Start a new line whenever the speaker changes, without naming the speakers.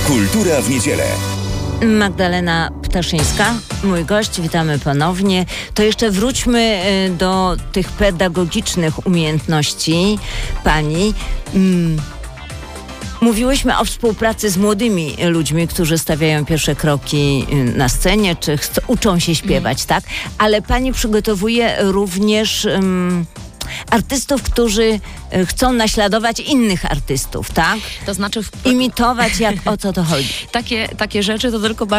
Kultura w niedzielę.
Magdalena Ptaszyńska, mój gość, witamy ponownie. To jeszcze wróćmy do tych pedagogicznych umiejętności pani. Mówiłyśmy o współpracy z młodymi ludźmi, którzy stawiają pierwsze kroki na scenie, czy uczą się śpiewać, tak? Ale pani przygotowuje również artystów, którzy chcą naśladować innych artystów, tak?
To znaczy
imitować, o co to chodzi?
takie rzeczy to tylko